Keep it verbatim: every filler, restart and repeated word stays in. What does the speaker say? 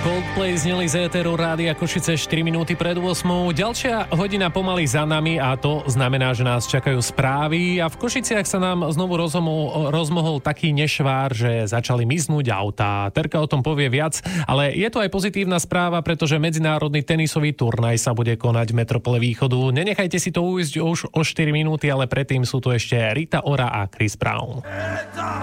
Coldplay zneli z éteru Rádia Košice štyri minúty pred ôsmou. Ďalšia hodina pomaly za nami a to znamená, že nás čakajú správy a v Košiciach sa nám znovu rozmohol, rozmohol taký nešvár, že začali miznúť autá. Terka o tom povie viac, ale je to aj pozitívna správa, pretože medzinárodný tenisový turnaj sa bude konať v Metropole Východu. Nenechajte si to ujsť už o štyri minúty, ale predtým sú tu ešte Rita Ora a Chris Brown.